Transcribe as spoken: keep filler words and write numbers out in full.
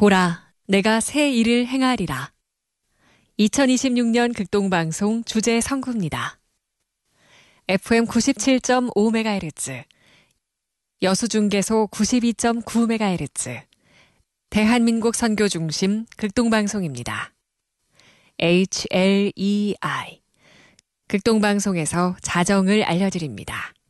보라, 내가 새 일을 행하리라. 이천이십육 년 극동방송 주제 선구입니다. 에프엠 구십칠 점 오 메가헤르츠, 여수중계소 구십이 점 구 메가헤르츠, 대한민국 선교 중심 극동방송입니다. 에이치 엘 이 아이, 극동방송에서 자정을 알려드립니다.